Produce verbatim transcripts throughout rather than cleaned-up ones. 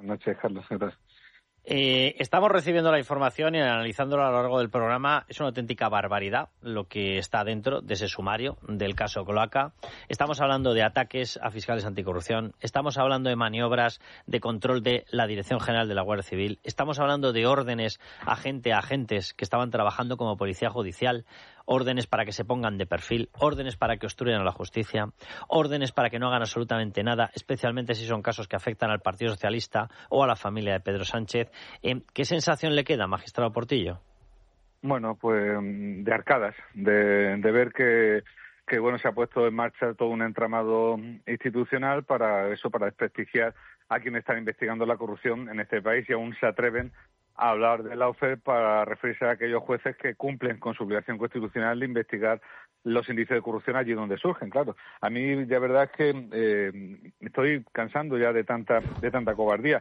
noches, Carlos. Gracias. Eh, estamos recibiendo la información y analizándola a lo largo del programa. Es una auténtica barbaridad lo que está dentro de ese sumario del caso Cloaca. Estamos hablando de ataques a fiscales anticorrupción, estamos hablando de maniobras de control de la Dirección General de la Guardia Civil, estamos hablando de órdenes a gente, a agentes que estaban trabajando como policía judicial, órdenes para que se pongan de perfil, órdenes para que obstruyan a la justicia, órdenes para que no hagan absolutamente nada, especialmente si son casos que afectan al Partido Socialista o a la familia de Pedro Sánchez. Eh, ¿Qué sensación le queda, magistrado Portillo? Bueno, pues de arcadas, de, de ver que, que bueno se ha puesto en marcha todo un entramado institucional para eso, para desprestigiar a quienes están investigando la corrupción en este país y aún se atreven a hablar del lawfare para referirse a aquellos jueces que cumplen con su obligación constitucional de investigar los indicios de corrupción allí donde surgen, claro. A mí, de verdad, es que eh, estoy cansando ya de tanta de tanta cobardía.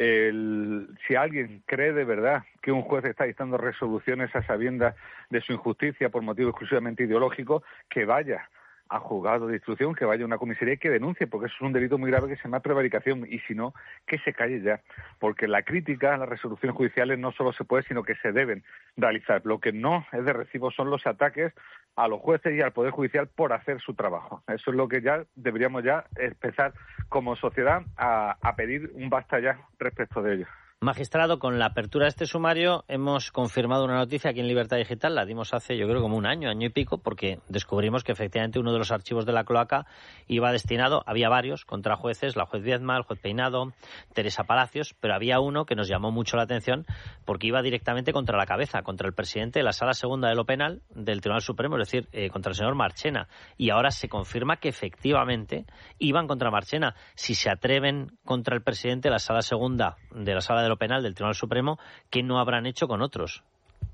El, si alguien cree de verdad que un juez está dictando resoluciones a sabiendas de su injusticia por motivo exclusivamente ideológico, que vaya a juzgado de instrucción, que vaya a una comisaría y que denuncie, porque eso es un delito muy grave que se llama prevaricación, y si no, que se calle ya, porque la crítica a las resoluciones judiciales no solo se puede, sino que se deben realizar. Lo que no es de recibo son los ataques a los jueces y al Poder Judicial por hacer su trabajo. Eso es lo que ya deberíamos ya empezar como sociedad a, a pedir un basta ya respecto de ello. Magistrado, con la apertura de este sumario hemos confirmado una noticia aquí en Libertad Digital, la dimos hace yo creo como un año, año y pico, porque descubrimos que efectivamente uno de los archivos de la cloaca iba destinado, había varios, contra jueces, la juez Viedma, el juez Peinado, Teresa Palacios, pero había uno que nos llamó mucho la atención porque iba directamente contra la cabeza, contra el presidente de la Sala Segunda de lo Penal del Tribunal Supremo, es decir, eh, contra el señor Marchena. Y ahora se confirma que efectivamente iban contra Marchena. Si se atreven contra el presidente de la Sala Segunda de la Sala de lo Penal del Tribunal Supremo, ¿qué no habrán hecho con otros?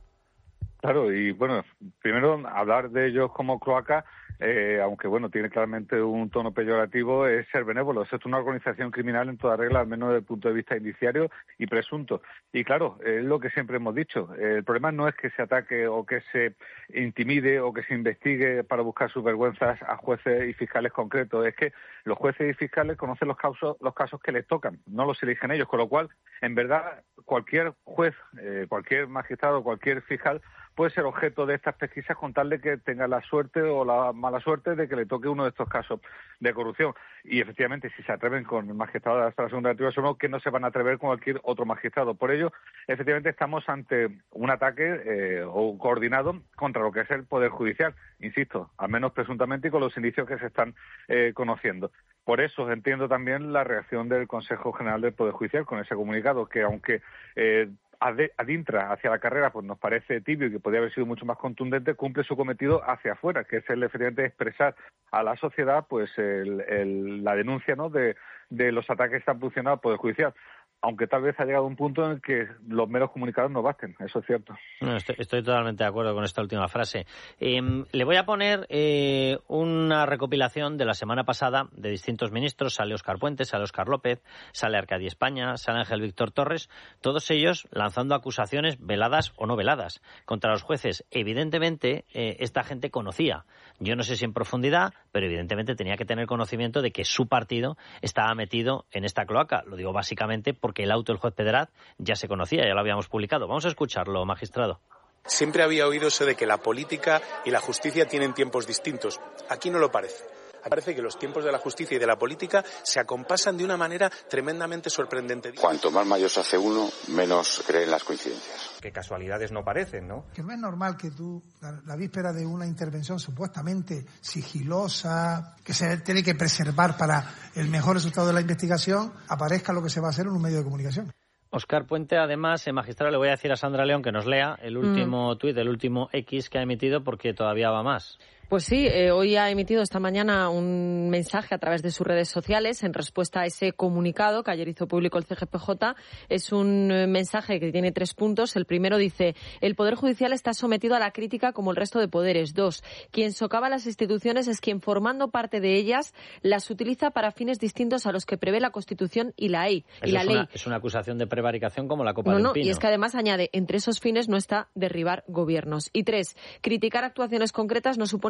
Claro, y bueno, primero hablar de ellos como cloaca, eh, aunque bueno, tiene claramente un tono peyorativo, es ser benévolo. Esto es una organización criminal en toda regla, al menos desde el punto de vista indiciario y presunto. Y claro, es lo que siempre hemos dicho. El problema no es que se ataque o que se intimide o que se investigue para buscar sus vergüenzas a jueces y fiscales concretos. Es que los jueces y fiscales conocen los casos, los casos que les tocan, no los eligen ellos, con lo cual, en verdad, cualquier juez, eh, cualquier magistrado, cualquier fiscal puede ser objeto de estas pesquisas con tal de que tenga la suerte o la mala suerte de que le toque uno de estos casos de corrupción. Y efectivamente, si se atreven con el magistrado de la Sala Segunda del Tribunal Supremo, que no se van a atrever con cualquier otro magistrado. Por ello, efectivamente, estamos ante un ataque eh, o coordinado contra lo que es el Poder Judicial, insisto, al menos presuntamente y con los indicios que se están eh, conociendo. Por eso entiendo también la reacción del Consejo General del Poder Judicial con ese comunicado, que aunque eh, adintra hacia la carrera, pues nos parece tibio y que podría haber sido mucho más contundente, cumple su cometido hacia afuera, que es el efectivamente expresar a la sociedad pues el, el, la denuncia, ¿no?, de, de los ataques que están produciendo al Poder Judicial. Aunque tal vez ha llegado un punto en el que los meros comunicados no basten, eso es cierto. No, estoy, estoy totalmente de acuerdo con esta última frase. Eh, le voy a poner eh, una recopilación de la semana pasada de distintos ministros. Sale Óscar Puente, sale Óscar López, sale Arcadio España, sale Ángel Víctor Torres, todos ellos lanzando acusaciones veladas o no veladas contra los jueces. Evidentemente, eh, esta gente conocía, yo no sé si en profundidad, pero evidentemente tenía que tener conocimiento de que su partido estaba metido en esta cloaca. Lo digo básicamente por porque el auto del juez Pedraz ya se conocía, ya lo habíamos publicado. Vamos a escucharlo, magistrado. Siempre había oído eso de que la política y la justicia tienen tiempos distintos. Aquí no lo parece. Parece que los tiempos de la justicia y de la política se acompasan de una manera tremendamente sorprendente. Cuanto más mayor se hace uno, menos creen las coincidencias. Que casualidades no parecen, ¿no? Que no es normal que tú, la, la víspera de una intervención supuestamente sigilosa, que se tiene que preservar para el mejor resultado de la investigación, aparezca lo que se va a hacer en un medio de comunicación. Óscar Puente, además, eh, magistrado, le voy a decir a Sandra León que nos lea el último mm. tuit, el último X que ha emitido, porque todavía va más. Pues sí, eh, hoy ha emitido esta mañana un mensaje a través de sus redes sociales en respuesta a ese comunicado que ayer hizo público el C G P J. Es un mensaje que tiene tres puntos. El primero dice: el Poder Judicial está sometido a la crítica como el resto de poderes. Dos, quien socava las instituciones es quien, formando parte de ellas, las utiliza para fines distintos a los que prevé la Constitución y la ley. Y la es, ley. Una, es una acusación de prevaricación como la copa no, de no, un pino. Y es que además añade, entre esos fines no está derribar gobiernos. Y tres, criticar actuaciones concretas no supone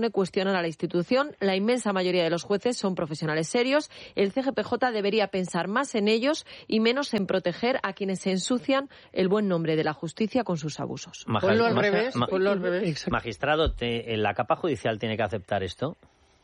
F cuestionan a la institución. La inmensa mayoría de los jueces son profesionales serios. El C G P J debería pensar más en ellos y menos en proteger a quienes se ensucian el buen nombre de la justicia con sus abusos. Maja, ponlo al maja, revés, ma, ponlo al revés. Magistrado, te, ¿la capa judicial tiene que aceptar esto?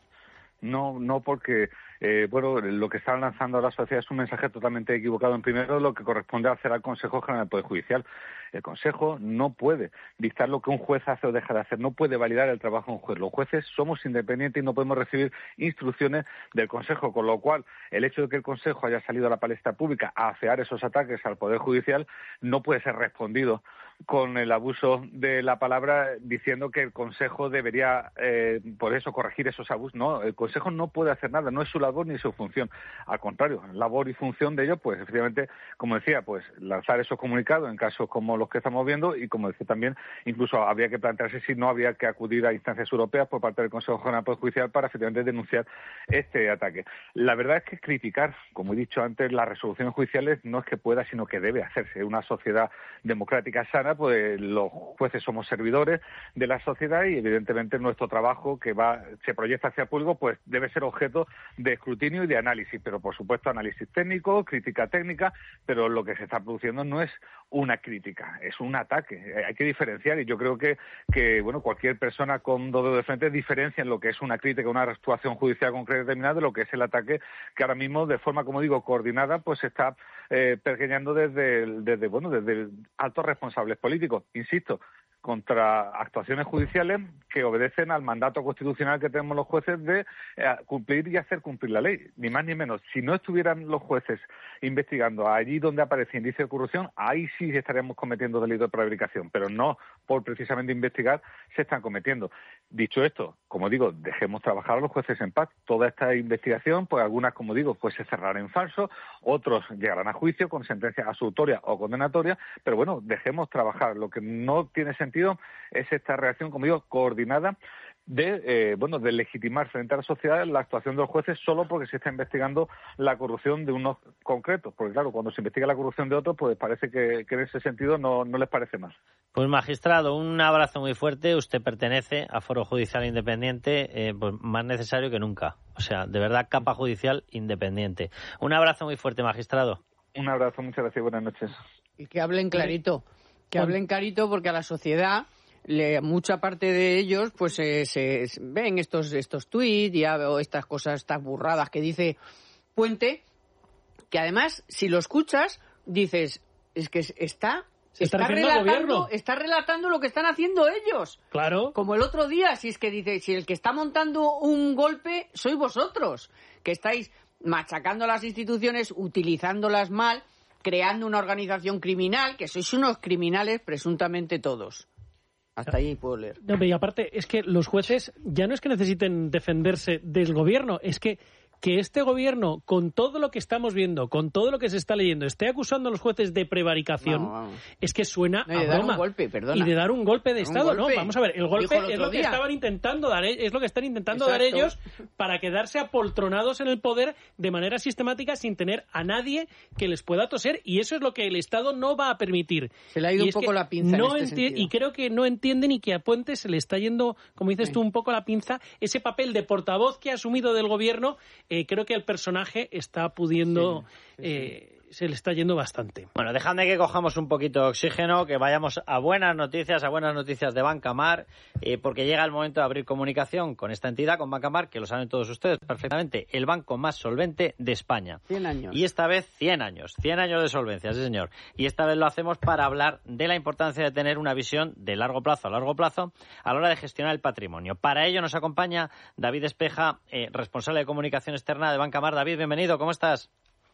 No, no porque, eh, bueno, lo que están lanzando a la sociedad es un mensaje totalmente equivocado. En primero, lo que corresponde hacer al Consejo General del Poder Judicial. El Consejo no puede dictar lo que un juez hace o deja de hacer, no puede validar el trabajo de un juez. Los jueces somos independientes y no podemos recibir instrucciones del Consejo, con lo cual el hecho de que el Consejo haya salido a la palestra pública a afear esos ataques al Poder Judicial no puede ser respondido con el abuso de la palabra diciendo que el Consejo debería, eh, por eso, corregir esos abusos. No, el Consejo no puede hacer nada, no es su labor ni su función. Al contrario, labor y función de ello, pues efectivamente, como decía, pues lanzar esos comunicados en casos como los que estamos viendo y, como decía también, incluso habría que plantearse si no había que acudir a instancias europeas por parte del Consejo General del Poder Judicial para efectivamente denunciar este ataque. La verdad es que criticar, como he dicho antes, las resoluciones judiciales no es que pueda, sino que debe hacerse. Una sociedad democrática sana, pues los jueces somos servidores de la sociedad y evidentemente nuestro trabajo que va se proyecta hacia el público pues debe ser objeto de escrutinio y de análisis, pero por supuesto análisis técnico, crítica técnica, pero lo que se está produciendo no es una crítica, es un ataque. Hay que diferenciar y yo creo que, que bueno, cualquier persona con dos dedos de frente diferencia en lo que es una crítica, una actuación judicial concreta y determinada de lo que es el ataque que ahora mismo de forma, como digo, coordinada, pues se está eh, pergeñando desde, desde, bueno, desde altos responsables políticos, insisto, contra actuaciones judiciales que obedecen al mandato constitucional que tenemos los jueces de eh, cumplir y hacer cumplir la ley, ni más ni menos. Si no estuvieran los jueces investigando allí donde aparece índice de corrupción, ahí sí estaríamos cometiendo delitos de prevaricación, pero no por precisamente investigar se están cometiendo. Dicho esto, como digo, dejemos trabajar a los jueces en paz. Toda esta investigación, pues algunas, como digo, pues se cerrarán en falso, otros llegarán a juicio con sentencias absolutorias o condenatorias, pero bueno, dejemos trabajar. Lo que no tiene sentido es esta reacción, como digo, coordinada de eh, bueno de legitimar frente a la sociedad la actuación de los jueces solo porque se está investigando la corrupción de unos concretos, porque claro, cuando se investiga la corrupción de otros, pues parece que, que en ese sentido no, no les parece más. Pues magistrado, un abrazo muy fuerte. Usted pertenece a Foro Judicial Independiente, eh, pues más necesario que nunca. O sea, de verdad, capa judicial independiente. Un abrazo muy fuerte, magistrado. Un abrazo, muchas gracias, buenas noches. Y que hablen clarito. Que hablen clarito porque a la sociedad, le, mucha parte de ellos, pues eh, se, se ven estos estos tuits ya, o estas cosas, estas burradas que dice Puente, que además, si lo escuchas, dices, es que está... Se está, está relatando, está relatando lo que están haciendo ellos. Claro. Como el otro día, si es que dice, si el que está montando un golpe sois vosotros, que estáis machacando las instituciones, utilizándolas mal, creando una organización criminal, que sois unos criminales presuntamente todos. Hasta ahí puedo leer. No, y aparte, es que los jueces ya no es que necesiten defenderse del gobierno, es que que este gobierno, con todo lo que estamos viendo, con todo lo que se está leyendo, esté acusando a los jueces de prevaricación, no, vamos. Es que suena no, y de a dar broma. Un golpe, perdona. Y de dar un golpe de dar Estado, golpe. ¿no? Vamos a ver, el golpe el es lo que día. estaban intentando dar, es lo que están intentando Exacto. dar ellos para quedarse apoltronados en el poder de manera sistemática sin tener a nadie que les pueda toser, y eso es lo que el Estado no va a permitir. Se le ha ido y un poco la pinza no en este enti- sentido. Y creo que no entienden y que a Puente se le está yendo, como dices sí. tú, un poco la pinza. Ese papel de portavoz que ha asumido del gobierno, eh, creo que el personaje está pudiendo, sí, sí, sí. Eh, se le está yendo bastante. Bueno, dejadme que cojamos un poquito de oxígeno, que vayamos a buenas noticias, a buenas noticias de Bancamar, eh, porque llega el momento de abrir comunicación con esta entidad, con Bancamar, que lo saben todos ustedes perfectamente, el banco más solvente de España. cien años. Y esta vez cien años, cien años de solvencia, sí señor. Y esta vez lo hacemos para hablar de la importancia de tener una visión de largo plazo a largo plazo a la hora de gestionar el patrimonio. Para ello nos acompaña David Espeja, eh, responsable de comunicación externa de Bancamar. David, bienvenido, ¿cómo estás?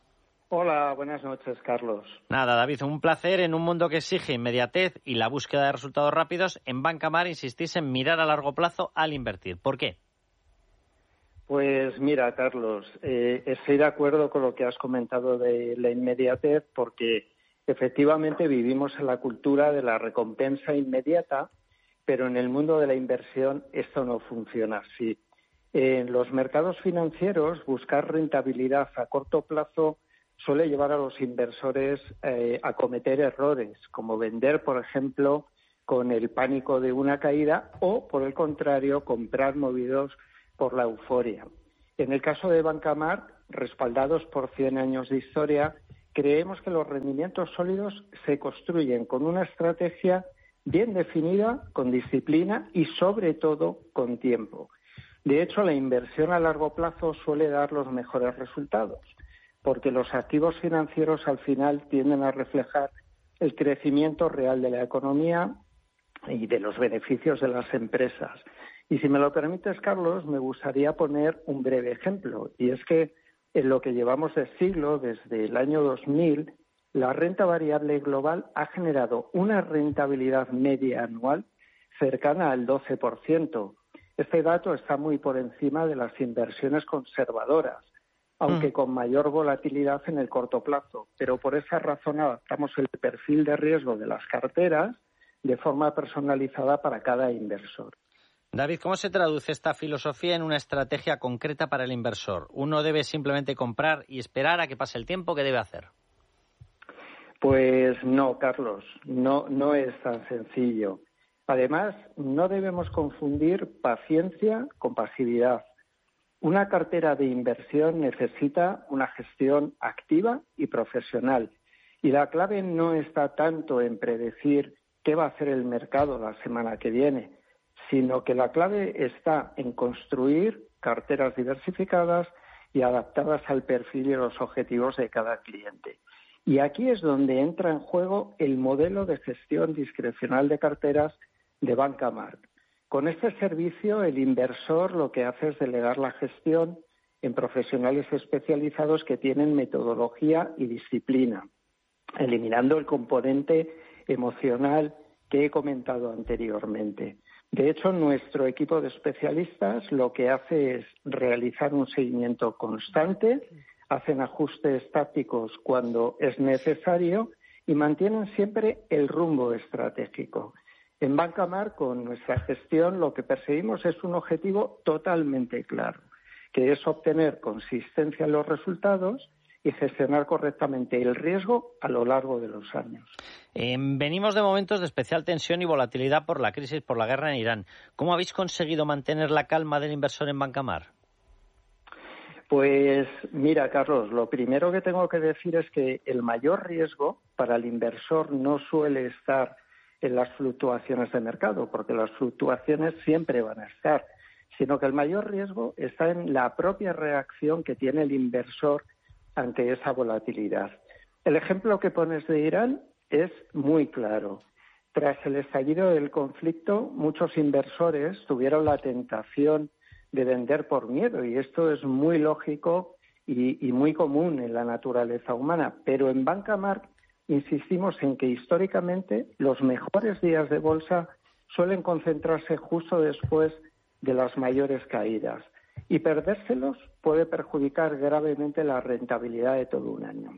Hola, buenas noches, Carlos. Nada, David, un placer. En un mundo que exige inmediatez y la búsqueda de resultados rápidos, en Bancamar insistís en mirar a largo plazo al invertir. ¿Por qué? Pues mira, Carlos, eh, estoy de acuerdo con lo que has comentado de la inmediatez, porque efectivamente vivimos en la cultura de la recompensa inmediata, pero en el mundo de la inversión esto no funciona así. En los mercados financieros, buscar rentabilidad a corto plazo suele llevar a los inversores eh, a cometer errores, como vender, por ejemplo, con el pánico de una caída o, por el contrario, comprar movidos por la euforia. En el caso de Bancamart, respaldados por cien años de historia, creemos que los rendimientos sólidos se construyen con una estrategia bien definida, con disciplina y, sobre todo, con tiempo. De hecho, la inversión a largo plazo suele dar los mejores resultados, porque los activos financieros al final tienden a reflejar el crecimiento real de la economía y de los beneficios de las empresas. Y si me lo permites, Carlos, me gustaría poner un breve ejemplo, y es que en lo que llevamos de siglo, desde el año dos mil, la renta variable global ha generado una rentabilidad media anual cercana al doce por ciento. Este dato está muy por encima de las inversiones conservadoras, aunque con mayor volatilidad en el corto plazo. Pero por esa razón adaptamos el perfil de riesgo de las carteras de forma personalizada para cada inversor. David, ¿cómo se traduce esta filosofía en una estrategia concreta para el inversor? ¿Uno debe simplemente comprar y esperar a que pase el tiempo? ¿Qué debe hacer? Pues no, Carlos, no, no es tan sencillo. Además, no debemos confundir paciencia con pasividad. Una cartera de inversión necesita una gestión activa y profesional. Y la clave no está tanto en predecir qué va a hacer el mercado la semana que viene, sino que la clave está en construir carteras diversificadas y adaptadas al perfil y los objetivos de cada cliente. Y aquí es donde entra en juego el modelo de gestión discrecional de carteras de Bancamart. Con este servicio, el inversor lo que hace es delegar la gestión en profesionales especializados que tienen metodología y disciplina, eliminando el componente emocional que he comentado anteriormente. De hecho, nuestro equipo de especialistas lo que hace es realizar un seguimiento constante, hacen ajustes tácticos cuando es necesario y mantienen siempre el rumbo estratégico. En Bancamart, con nuestra gestión, lo que perseguimos es un objetivo totalmente claro, que es obtener consistencia en los resultados y gestionar correctamente el riesgo a lo largo de los años. Eh, venimos de momentos de especial tensión y volatilidad por la crisis, por la guerra en Irán. ¿Cómo habéis conseguido mantener la calma del inversor en Bancamart? Pues mira, Carlos, lo primero que tengo que decir es que el mayor riesgo para el inversor no suele estar en las fluctuaciones de mercado, porque las fluctuaciones siempre van a estar, sino que el mayor riesgo está en la propia reacción que tiene el inversor ante esa volatilidad. El ejemplo que pones de Irán es muy claro. Tras el estallido del conflicto, muchos inversores tuvieron la tentación de vender por miedo, y esto es muy lógico y, y muy común en la naturaleza humana. Pero en Bancamart insistimos en que históricamente los mejores días de bolsa suelen concentrarse justo después de las mayores caídas, y perdérselos puede perjudicar gravemente la rentabilidad de todo un año.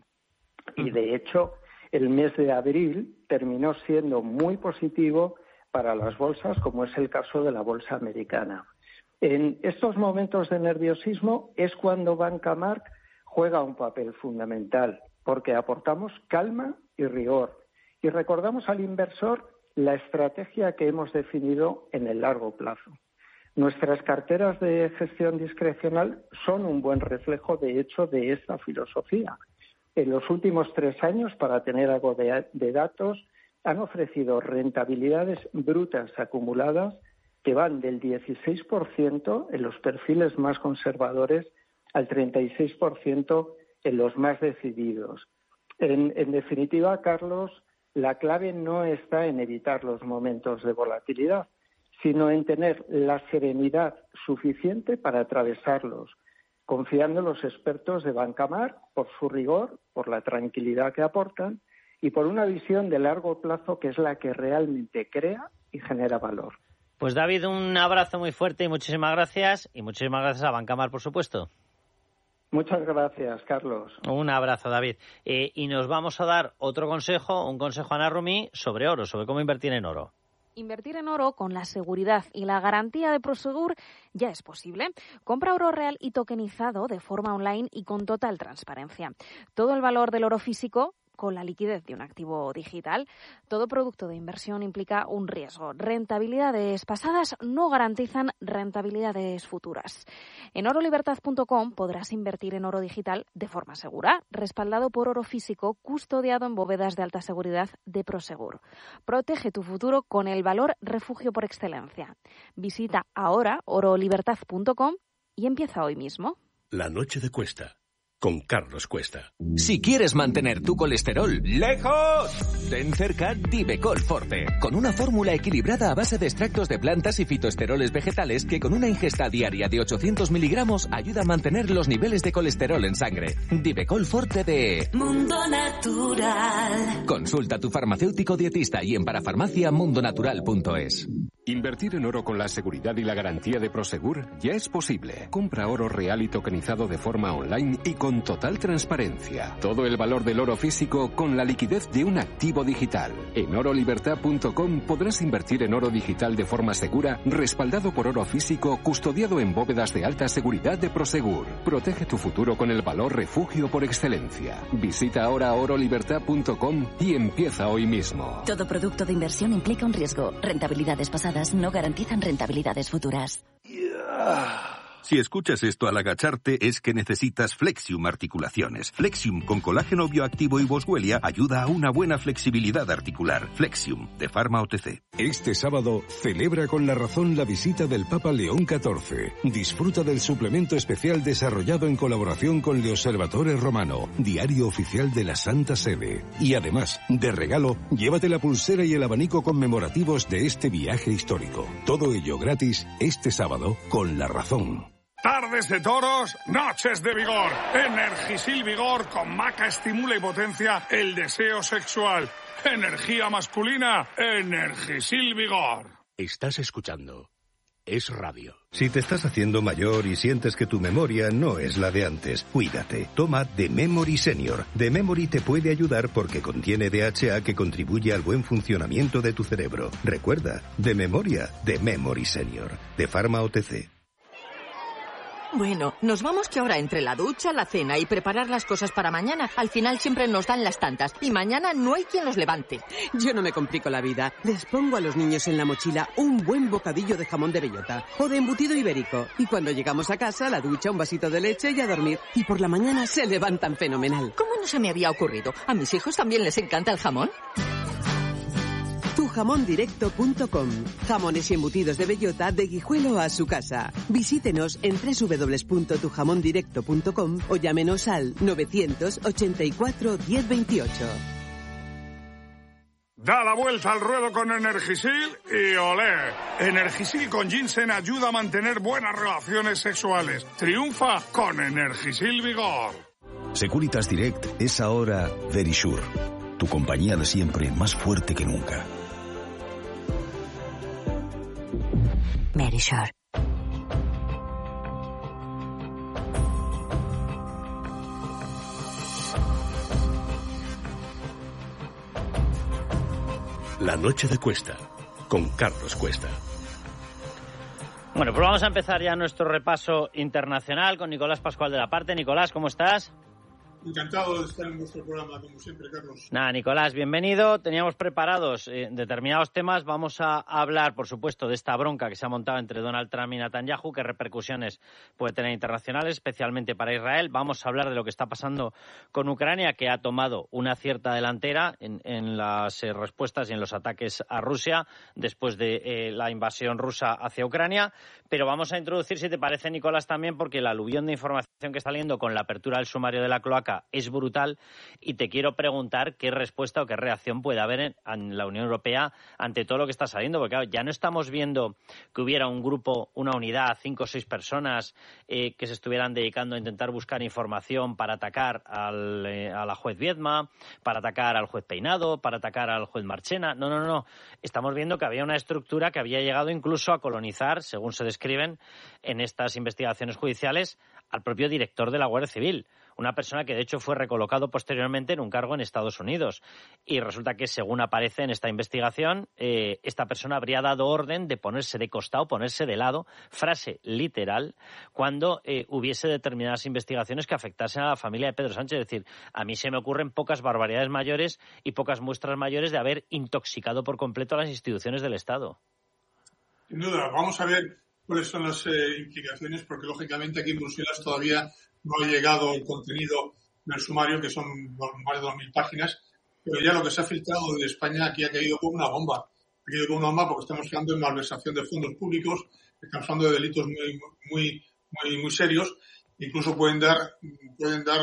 Y de hecho, el mes de abril terminó siendo muy positivo para las bolsas, como es el caso de la bolsa americana. En estos momentos de nerviosismo es cuando Bancamart juega un papel fundamental, porque aportamos calma y rigor y recordamos al inversor la estrategia que hemos definido en el largo plazo. Nuestras carteras de gestión discrecional son un buen reflejo, de hecho, de esta filosofía. En los últimos tres años, para tener algo de, de datos, han ofrecido rentabilidades brutas acumuladas que van del dieciséis por ciento en los perfiles más conservadores al treinta y seis por ciento en los más decididos. En, en definitiva, Carlos, la clave no está en evitar los momentos de volatilidad, sino en tener la serenidad suficiente para atravesarlos, confiando en los expertos de Bancamart por su rigor, por la tranquilidad que aportan y por una visión de largo plazo que es la que realmente crea y genera valor. Pues David, un abrazo muy fuerte y muchísimas gracias, y muchísimas gracias a Bancamart, por supuesto. Muchas gracias, Carlos. Un abrazo, David. Eh, y nos vamos a dar otro consejo, un consejo a Ana Rumi sobre oro, sobre cómo invertir en oro. Invertir en oro con la seguridad y la garantía de Prosegur ya es posible. Compra oro real y tokenizado de forma online y con total transparencia. Todo el valor del oro físico con la liquidez de un activo digital. Todo producto de inversión implica un riesgo. Rentabilidades pasadas no garantizan rentabilidades futuras. En oro libertad punto com podrás invertir en oro digital de forma segura, respaldado por oro físico, custodiado en bóvedas de alta seguridad de Prosegur. Protege tu futuro con el valor refugio por excelencia. Visita ahora oro libertad punto com y empieza hoy mismo. La noche de Cuesta, con Carlos Cuesta. Si quieres mantener tu colesterol lejos, ten cerca Divecol Forte, con una fórmula equilibrada a base de extractos de plantas y fitoesteroles vegetales que con una ingesta diaria de ochocientos miligramos ayuda a mantener los niveles de colesterol en sangre. Divecol Forte de Mundo Natural. Consulta a tu farmacéutico dietista y en parafarmacia mundo natural punto es. Invertir en oro con la seguridad y la garantía de Prosegur ya es posible. Compra oro real y tokenizado de forma online y con total transparencia. Todo el valor del oro físico con la liquidez de un activo digital. En oro libertad punto com podrás invertir en oro digital de forma segura, respaldado por oro físico, custodiado en bóvedas de alta seguridad de Prosegur. Protege tu futuro con el valor refugio por excelencia. Visita ahora oro libertad punto com y empieza hoy mismo. Todo producto de inversión implica un riesgo. Rentabilidades pasadas no garantizan rentabilidades futuras. Si escuchas esto al agacharte es que necesitas Flexium Articulaciones. Flexium con colágeno bioactivo y boswellia ayuda a una buena flexibilidad articular. Flexium, de Pharma O T C. Este sábado celebra con La Razón la visita del Papa León catorce. Disfruta del suplemento especial desarrollado en colaboración con Le Osservatore Romano, diario oficial de la Santa Sede. Y además, de regalo, llévate la pulsera y el abanico conmemorativos de este viaje histórico. Todo ello gratis este sábado con La Razón. Tardes de toros, noches de vigor. Energisil Vigor con maca estimula y potencia el deseo sexual. Energía masculina, Energisil Vigor. Estás escuchando Es Radio. Si te estás haciendo mayor y sientes que tu memoria no es la de antes, cuídate. Toma The Memory Senior. The Memory te puede ayudar porque contiene D H A que contribuye al buen funcionamiento de tu cerebro. Recuerda, de memoria, The Memory Senior. De Pharma O T C. Bueno, nos vamos que ahora entre la ducha, la cena y preparar las cosas para mañana, al final siempre nos dan las tantas y mañana no hay quien los levante. Yo no me complico la vida. Les pongo a los niños en la mochila un buen bocadillo de jamón de bellota o de embutido ibérico. Y cuando llegamos a casa, la ducha, un vasito de leche y a dormir. Y por la mañana se levantan fenomenal. ¿Cómo no se me había ocurrido? ¿A mis hijos también les encanta el jamón? tu jamón directo punto com. Jamones y embutidos de bellota de Guijuelo a su casa. Visítenos en doble u doble u doble u punto tu jamón directo punto com o llámenos al novecientos ochenta y cuatro diez veintiocho. Da la vuelta al ruedo con Energisil y olé. Energisil con ginseng ayuda a mantener buenas relaciones sexuales. Triunfa con Energisil Vigor. Securitas Direct es ahora Verisure, tu compañía de siempre más fuerte que nunca. Verisure. La noche de Cuesta, con Carlos Cuesta. Bueno, pues vamos a empezar ya nuestro repaso internacional con Nicolás Pascual de la Parte. Nicolás, ¿cómo estás? Encantado de estar en vuestro programa, como siempre, Carlos. Nada, Nicolás, bienvenido. Teníamos preparados eh, determinados temas. Vamos a hablar, por supuesto, de esta bronca que se ha montado entre Donald Trump y Netanyahu, qué repercusiones puede tener internacionales, especialmente para Israel. Vamos a hablar de lo que está pasando con Ucrania, que ha tomado una cierta delantera en, en las eh, respuestas y en los ataques a Rusia después de eh, la invasión rusa hacia Ucrania. Pero vamos a introducir, si te parece, Nicolás, también, porque el aluvión de información que está saliendo con la apertura del sumario de la cloaca es brutal, y te quiero preguntar qué respuesta o qué reacción puede haber en, en la Unión Europea ante todo lo que está saliendo, porque claro, ya no estamos viendo que hubiera un grupo, una unidad, cinco o seis personas eh, que se estuvieran dedicando a intentar buscar información para atacar al, eh, a la juez Viedma, para atacar al juez Peinado, para atacar al juez Marchena. No, no, no. Estamos viendo que había una estructura que había llegado incluso a colonizar, según se describen en estas investigaciones judiciales, al propio director de la Guardia Civil. una persona que de hecho fue recolocado posteriormente en un cargo en Estados Unidos. Y resulta que, según aparece en esta investigación, eh, esta persona habría dado orden de ponerse de costado, ponerse de lado, frase literal, cuando eh, hubiese determinadas investigaciones que afectasen a la familia de Pedro Sánchez. Es decir, a mí se me ocurren pocas barbaridades mayores y pocas muestras mayores de haber intoxicado por completo a las instituciones del Estado. Sin duda, vamos a ver cuáles son las eh, implicaciones, porque lógicamente aquí en Bruselas todavía no ha llegado el contenido del sumario, que son más de dos mil páginas, pero ya lo que se ha filtrado de España aquí ha caído como una bomba. Ha caído como una bomba porque estamos hablando de malversación de fondos públicos, estamos hablando de delitos muy, muy, muy, muy serios, incluso pueden dar, pueden dar,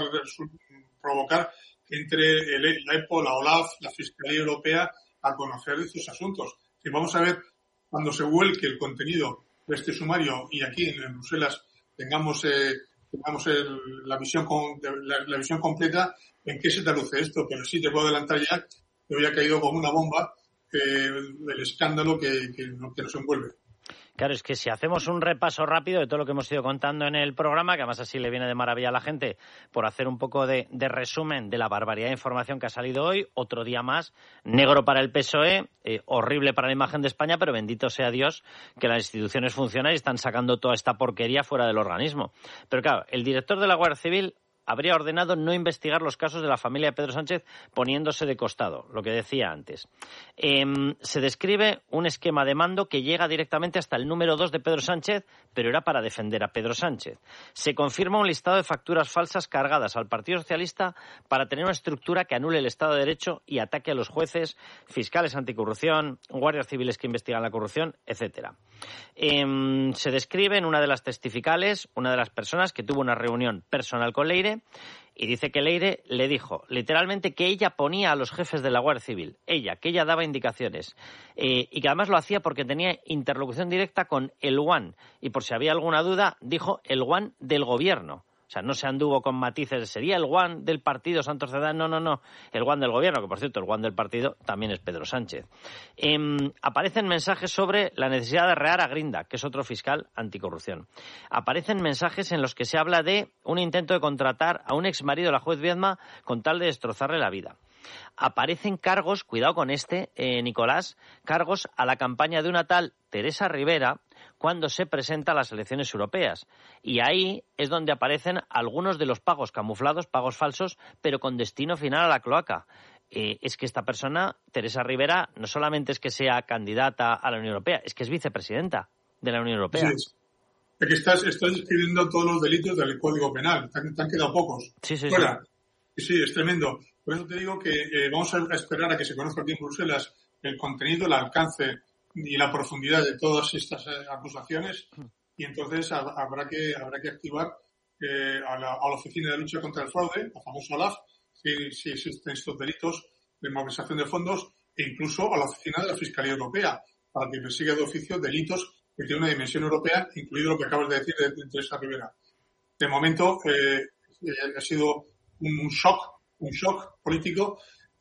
provocar que entre el, la EPO, la OLAF, la Fiscalía Europea a conocer estos asuntos. Si vamos a ver, cuando se vuelque el contenido de este sumario y aquí en, en Bruselas tengamos, eh, tengamos el, la, visión con, la, la visión completa, en qué se traduce esto. Pero sí te puedo adelantar ya que hoy ha caído como una bomba eh, el escándalo que, que, que nos envuelve. Claro, es que si hacemos un repaso rápido de todo lo que hemos ido contando en el programa, que además así le viene de maravilla a la gente, por hacer un poco de, de resumen de la barbaridad de información que ha salido hoy, otro día más, negro para el P S O E, eh, horrible para la imagen de España, pero bendito sea Dios que las instituciones funcionan y están sacando toda esta porquería fuera del organismo. Pero claro, el director de la Guardia Civil habría ordenado no investigar los casos de la familia de Pedro Sánchez poniéndose de costado, lo que decía antes. Eh, se describe un esquema de mando que llega directamente hasta el número dos de Pedro Sánchez, pero era para defender a Pedro Sánchez. Se confirma un listado de facturas falsas cargadas al Partido Socialista para tener una estructura que anule el Estado de Derecho y ataque a los jueces, fiscales anticorrupción, guardias civiles que investigan la corrupción, etcétera. Eh, se describe en una de las testificales una de las personas que tuvo una reunión personal con Leire y dice que Leire le dijo literalmente que ella ponía a los jefes de la Guardia Civil, ella, que ella daba indicaciones eh, y que además lo hacía porque tenía interlocución directa con el One y por si había alguna duda dijo el One del gobierno. O sea, no se anduvo con matices, sería el One del partido Santos Cerdán, no, no, no, el One del gobierno, que por cierto, el One del partido también es Pedro Sánchez. Eh, aparecen mensajes sobre la necesidad de arrear a Grinda, que es otro fiscal anticorrupción. Aparecen mensajes en los que se habla de un intento de contratar a un exmarido de la juez Viedma con tal de destrozarle la vida. Aparecen cargos, cuidado con este, eh, Nicolás, cargos a la campaña de una tal Teresa Rivera cuando se presenta a las elecciones europeas. Y ahí es donde aparecen algunos de los pagos camuflados, pagos falsos, pero con destino final a la cloaca. Eh, es que esta persona, Teresa Rivera, no solamente es que sea candidata a la Unión Europea, es que es vicepresidenta de la Unión Europea. Sí, es. Es que estás, estás escribiendo todos los delitos del Código Penal. Te han, te han quedado pocos. Sí, sí, Fuera. Sí. Sí, es tremendo. Por eso te digo que eh, vamos a esperar a que se conozca aquí en Bruselas el contenido, el alcance y la profundidad de todas estas eh, acusaciones y entonces ha, habrá que habrá que activar eh, a, la, a la Oficina de Lucha contra el Fraude, la famosa OLAF, si, si existen estos delitos de malversación de fondos, e incluso a la Oficina de la Fiscalía Europea, para que persiga de oficio delitos que tienen una dimensión europea, incluido lo que acabas de decir de, de Teresa Rivera. De momento eh, ha sido un shock, un shock político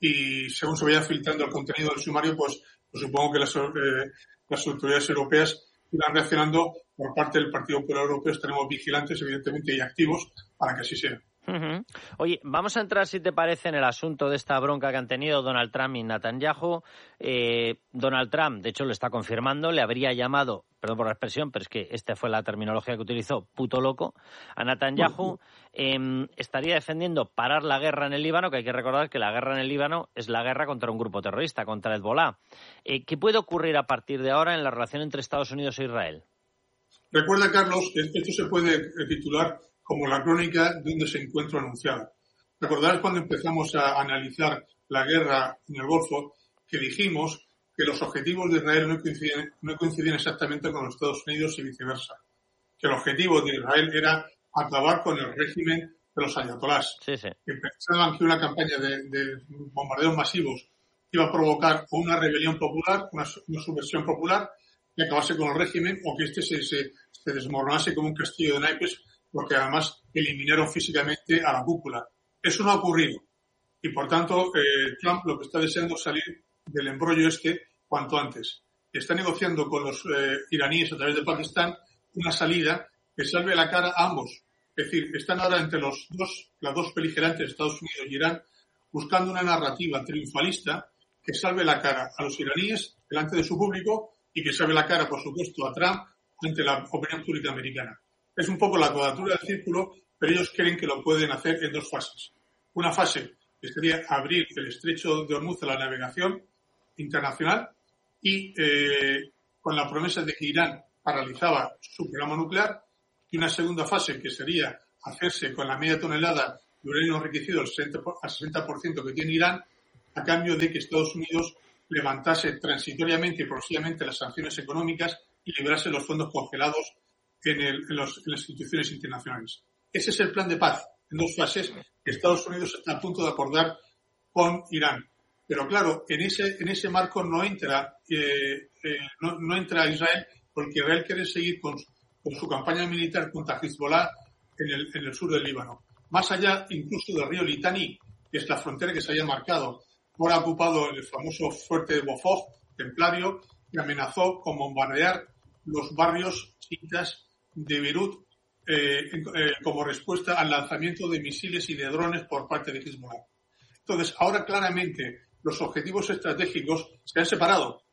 y según se vaya filtrando el contenido del sumario, pues, pues supongo que las, eh, las autoridades europeas irán reaccionando. Por parte del Partido Popular Europeo estaremos vigilantes, evidentemente, y activos para que así sea. Uh-huh. Oye, vamos a entrar, si te parece, en el asunto de esta bronca que han tenido Donald Trump y Netanyahu. Eh, Donald Trump, de hecho, lo está confirmando, le habría llamado, perdón por la expresión, pero es que esta fue la terminología que utilizó, puto loco, a Netanyahu. Eh, estaría defendiendo parar la guerra en el Líbano, que hay que recordar que la guerra en el Líbano es la guerra contra un grupo terrorista, contra Hezbollah. Eh, ¿Qué puede ocurrir a partir de ahora en la relación entre Estados Unidos e Israel? Recuerda, Carlos, que esto se puede titular como la crónica de un desencuentro anunciado. Recordarás cuando empezamos a analizar la guerra en el Golfo, que dijimos que los objetivos de Israel no coincidían, no coincidían exactamente con los Estados Unidos y viceversa. Que el objetivo de Israel era acabar con el régimen de los ayatolás. Sí, sí. Que pensaban que una campaña de, de bombardeos masivos iba a provocar una rebelión popular, una, una subversión popular, que acabase con el régimen, o que este se, se, se desmoronase como un castillo de naipes, porque además eliminaron físicamente a la cúpula. Eso no ha ocurrido. Y por tanto, eh, Trump lo que está deseando es salir del embrollo este cuanto antes. Está negociando con los eh, iraníes a través de Pakistán una salida que salve la cara a ambos. Es decir, están ahora entre los dos, las dos beligerantes, Estados Unidos y Irán, buscando una narrativa triunfalista que salve la cara a los iraníes delante de su público y que salve la cara, por supuesto, a Trump ante la opinión pública americana. Es un poco la cuadratura del círculo, pero ellos creen que lo pueden hacer en dos fases. Una fase que sería abrir el estrecho de Hormuz a la navegación internacional y eh, con la promesa de que Irán paralizaba su programa nuclear, y una segunda fase que sería hacerse con la media tonelada de uranio enriquecido al sesenta por ciento que tiene Irán, a cambio de que Estados Unidos levantase transitoriamente y progresivamente las sanciones económicas y librase los fondos congelados en, el, en, los, en las instituciones internacionales. Ese es el plan de paz en dos fases que Estados Unidos está a punto de acordar con Irán. Pero claro, en ese, en ese marco no entra, eh, eh, no, no entra Israel, porque Israel quiere seguir con, con su campaña militar contra Hezbollah en el, en el sur del Líbano. Más allá incluso del río Litani, que es la frontera que se había marcado. Ahora ha ocupado el famoso fuerte de Bofov, templario, y amenazó con bombardear los barrios chiitas de Beirut eh, eh, como respuesta al lanzamiento de misiles y de drones por parte de Hezbollah. Entonces, ahora claramente los objetivos estratégicos se han separado.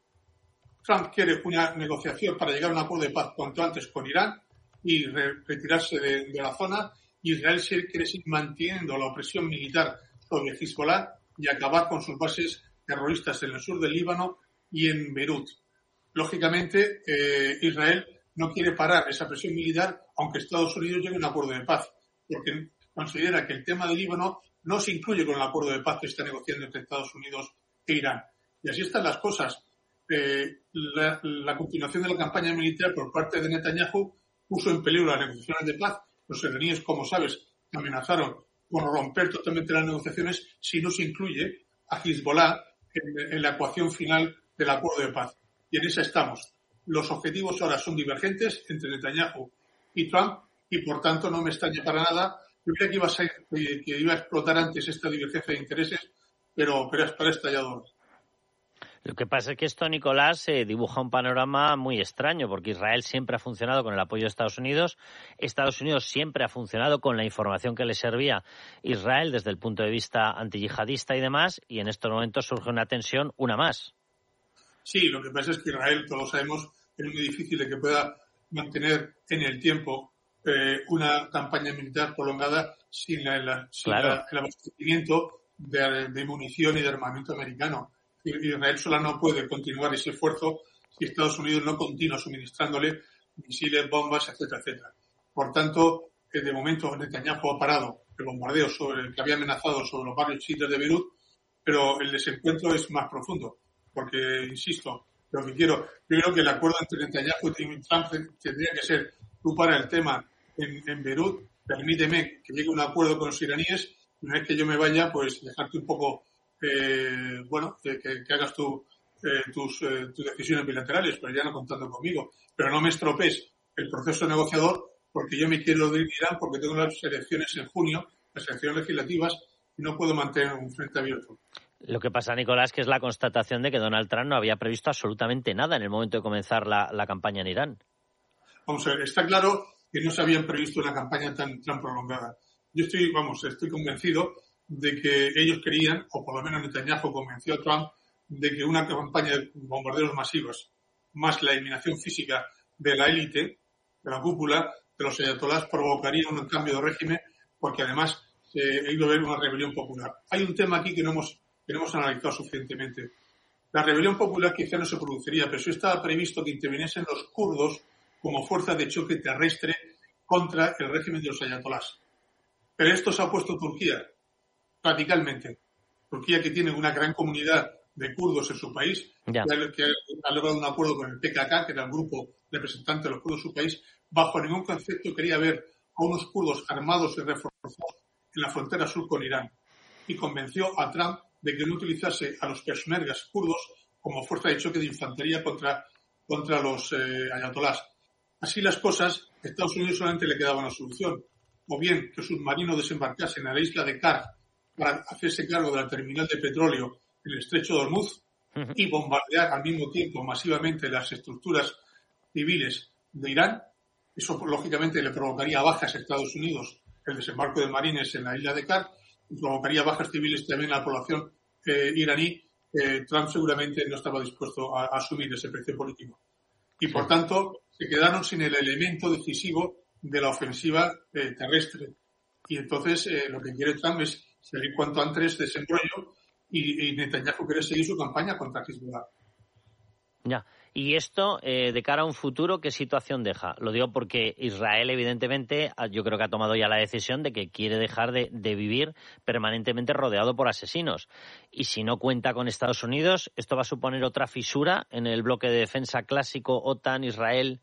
Trump quiere una negociación para llegar a un acuerdo de paz cuanto antes con Irán y re- retirarse de, de la zona. Israel quiere seguir manteniendo la opresión militar sobre Hezbollah y acabar con sus bases terroristas en el sur del Líbano y en Beirut. Lógicamente, eh, Israel no quiere parar esa presión militar, aunque Estados Unidos llegue a un acuerdo de paz, porque considera que el tema del Líbano no se incluye con el acuerdo de paz que está negociando entre Estados Unidos e Irán. Y así están las cosas. Eh, la, la continuación de la campaña militar por parte de Netanyahu puso en peligro las negociaciones de paz. Los iraníes, como sabes, amenazaron con romper totalmente las negociaciones si no se incluye a Hezbollah en, en la ecuación final del acuerdo de paz. Y en esa estamos. Los objetivos ahora son divergentes entre Netanyahu y Trump y, por tanto, no me extraña para nada. Yo creía que iba a, ser, que iba a explotar antes esta divergencia de intereses, pero, pero es para estallador. Lo que pasa es que esto, Nicolás, eh, dibuja un panorama muy extraño, porque Israel siempre ha funcionado con el apoyo de Estados Unidos, Estados Unidos siempre ha funcionado con la información que le servía Israel desde el punto de vista antiyihadista y demás, y en estos momentos surge una tensión, una más. Sí, lo que pasa es que Israel, todos lo sabemos, es muy difícil de que pueda mantener en el tiempo eh, una campaña militar prolongada sin, la, la, sin claro. la, el abastecimiento de, de munición y de armamento americano. Israel sola no puede continuar ese esfuerzo si Estados Unidos no continúa suministrándole misiles, bombas, etcétera, etcétera. Por tanto, de momento Netanyahu ha parado el bombardeo sobre el que había amenazado sobre los barrios chiitas de Beirut, pero el desencuentro es más profundo, porque, insisto, lo que quiero, yo creo que el acuerdo entre Netanyahu y Trump tendría que ser: tú para el tema en, en Beirut, permíteme que llegue a un acuerdo con los iraníes, y una vez que yo me vaya, pues dejarte un poco Eh, bueno, que, que, que hagas tu, eh, tus, eh, tus decisiones bilaterales, pero ya no contando conmigo. Pero no me estropees el proceso negociador, porque yo me quiero ir a Irán porque tengo las elecciones en junio, las elecciones legislativas, y no puedo mantener un frente abierto. Lo que pasa, Nicolás, que es la constatación de que Donald Trump no había previsto absolutamente nada en el momento de comenzar la, la campaña en Irán. Vamos a ver, está claro que no se habían previsto una campaña tan, tan prolongada. Yo estoy, vamos, estoy convencido de que ellos querían, o por lo menos Netanyahu convenció a Trump, de que una campaña de bombardeos masivos, más la eliminación física de la élite, de la cúpula, de los ayatolás, provocaría un cambio de régimen, porque además se eh, iba a haber una rebelión popular. Hay un tema aquí que no hemos, que no hemos analizado suficientemente. La rebelión popular quizá no se produciría, pero sí estaba previsto que interviniesen los kurdos como fuerza de choque terrestre contra el régimen de los ayatolás. Pero esto se ha puesto Turquía radicalmente. Turquía, que tiene una gran comunidad de kurdos en su país, que ha, que ha logrado un acuerdo con el P K K, que era el grupo representante de los kurdos en su país, bajo ningún concepto quería ver a unos kurdos armados y reforzados en la frontera sur con Irán, y convenció a Trump de que no utilizase a los peshmergas kurdos como fuerza de choque de infantería contra, contra los eh, ayatolás. Así las cosas, a Estados Unidos solamente le quedaba una solución: o bien que submarinos desembarcasen en la isla de Kar para hacerse cargo de la terminal de petróleo en el estrecho de Hormuz y bombardear al mismo tiempo masivamente las estructuras civiles de Irán, Eso, lógicamente, le provocaría bajas a Estados Unidos, el desembarco de marines en la isla de Kar, y provocaría bajas civiles también a la población eh, iraní. Eh, Trump seguramente no estaba dispuesto a, a asumir ese precio político. Y, por tanto, se quedaron sin el elemento decisivo de la ofensiva eh, terrestre. Y entonces eh, lo que quiere Trump es salir cuanto antes de ese embrollo y, y Netanyahu quiere seguir su campaña contra Hezbollah. Ya. Y esto, eh, de cara a un futuro, ¿qué situación deja? Lo digo porque Israel, evidentemente, yo creo que ha tomado ya la decisión de que quiere dejar de, de vivir permanentemente rodeado por asesinos. Y si no cuenta con Estados Unidos, ¿esto va a suponer otra fisura en el bloque de defensa clásico OTAN-Israel?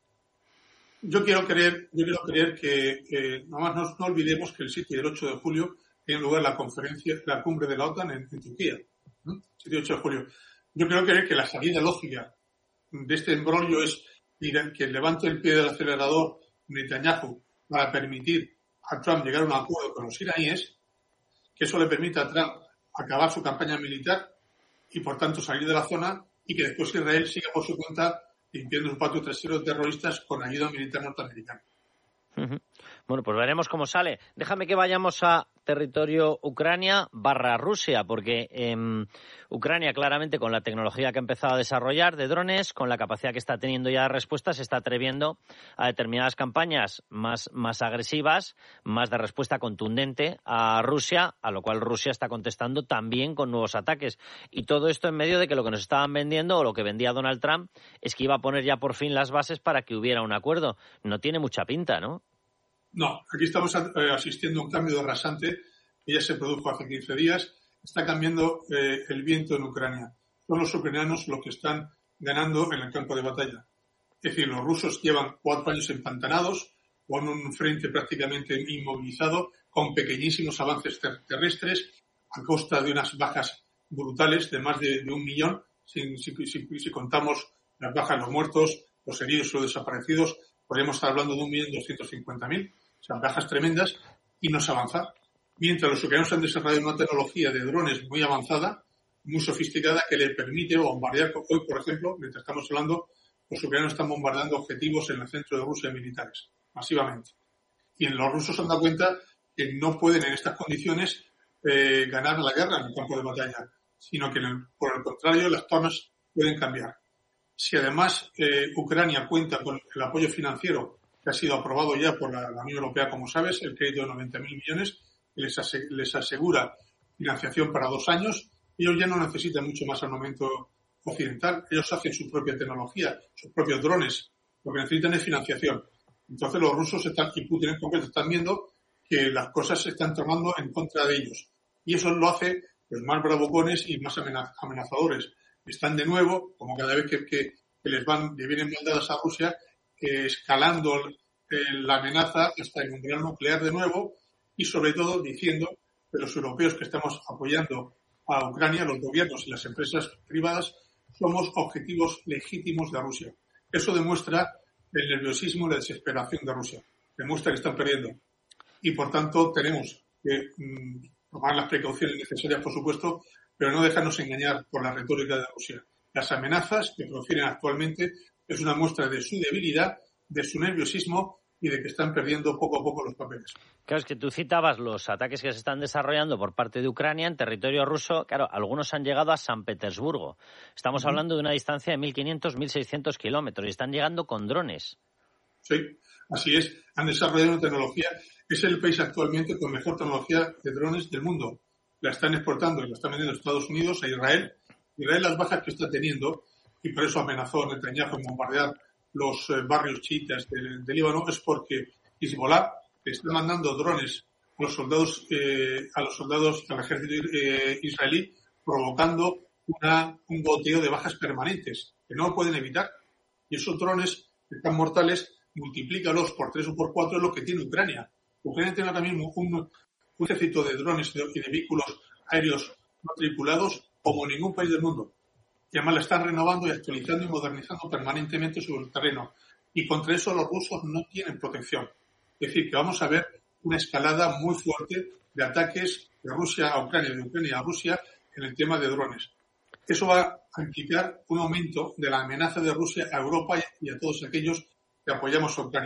Yo quiero creer, yo quiero creer que, eh, nomás no, no olvidemos que el siete y el ocho de julio tiene lugar la conferencia, la cumbre de la OTAN en, en Turquía. ¿no? siete y ocho de julio. Yo creo creer que la salida lógica de este embrollo es que levante el pie del acelerador Netanyahu para permitir a Trump llegar a un acuerdo con los iraníes, que eso le permita a Trump acabar su campaña militar y, por tanto, salir de la zona y que después Israel siga por su cuenta limpiando su patio trasero de terroristas con ayuda militar norteamericana. Uh-huh. Bueno, pues veremos cómo sale. Déjame que vayamos a territorio Ucrania barra Rusia, porque eh, Ucrania claramente con la tecnología que ha empezado a desarrollar de drones, con la capacidad que está teniendo ya de respuesta, se está atreviendo a determinadas campañas más, más agresivas, más de respuesta contundente a Rusia, a lo cual Rusia está contestando también con nuevos ataques. Y todo esto en medio de que lo que nos estaban vendiendo, o lo que vendía Donald Trump, es que iba a poner ya por fin las bases para que hubiera un acuerdo. No tiene mucha pinta, ¿no? No, aquí estamos asistiendo a un cambio rasante que ya se produjo hace quince días. Está cambiando eh, el viento en Ucrania. Son los ucranianos los que están ganando en el campo de batalla. Es decir, los rusos llevan cuatro años empantanados, con un frente prácticamente inmovilizado, con pequeñísimos avances ter- terrestres, a costa de unas bajas brutales de más de, de un millón, si, si, si, si contamos las bajas, los muertos, los heridos o los desaparecidos, podríamos estar hablando de un millón doscientos cincuenta mil. O sea, bajas tremendas y no se avanza. Mientras los ucranianos han desarrollado una tecnología de drones muy avanzada, muy sofisticada, que le permite bombardear. Hoy, por ejemplo, mientras estamos hablando, los ucranianos están bombardeando objetivos en el centro de Rusia militares, masivamente. Y los rusos se han dado cuenta que no pueden en estas condiciones eh, ganar la guerra en el campo de batalla, sino que, en el, por el contrario, las tornas pueden cambiar. Si además eh, Ucrania cuenta con el apoyo financiero que ha sido aprobado ya por la, la Unión Europea, como sabes, el crédito de noventa mil millones, que les, ase, les asegura financiación para dos años, ellos ya no necesitan mucho más armamento occidental, ellos hacen su propia tecnología, sus propios drones, lo que necesitan es financiación. Entonces los rusos están, y Putin en concreto, están viendo que las cosas se están tomando en contra de ellos. Y eso lo hace pues, más bravucones y más amenazadores. Están de nuevo, como cada vez que, que, que les van, le vienen maldadas a Rusia, eh, escalando eh, la amenaza hasta el mundial nuclear de nuevo y sobre todo diciendo que los europeos que estamos apoyando a Ucrania, los gobiernos y las empresas privadas, somos objetivos legítimos de Rusia. Eso demuestra el nerviosismo y la desesperación de Rusia. Demuestra que están perdiendo. Y por tanto tenemos que mmm, tomar las precauciones necesarias, por supuesto, pero no dejarnos engañar por la retórica de Rusia. Las amenazas que profieren actualmente es una muestra de su debilidad, de su nerviosismo y de que están perdiendo poco a poco los papeles. Claro, es que tú citabas los ataques que se están desarrollando por parte de Ucrania en territorio ruso. Claro, algunos han llegado a San Petersburgo. Estamos uh-huh. hablando de una distancia de mil quinientos, mil seiscientos kilómetros y están llegando con drones. Sí, así es. Han desarrollado una tecnología. Es el país actualmente con mejor tecnología de drones del mundo. La están exportando y la están vendiendo a Estados Unidos, a Israel. Israel las bajas que está teniendo, y por eso amenazó a Netanyahu en bombardear los eh, barrios chiitas de, de Líbano, es porque Hezbollah está mandando drones a los soldados, eh, a los soldados, al ejército eh, israelí, provocando una, un goteo de bajas permanentes, que no pueden evitar. Y esos drones tan mortales, multiplícalos por tres o por cuatro, es lo que tiene Ucrania. Ucrania tiene ahora mismo un, un ejército de drones y de, de vehículos aéreos no tripulados como ningún país del mundo. Y además la están renovando y actualizando y modernizando permanentemente sobre el terreno. Y contra eso los rusos no tienen protección. Es decir, que vamos a ver una escalada muy fuerte de ataques de Rusia a Ucrania, de Ucrania a Rusia en el tema de drones. Eso va a implicar un aumento de la amenaza de Rusia a Europa y a todos aquellos que apoyamos a Ucrania.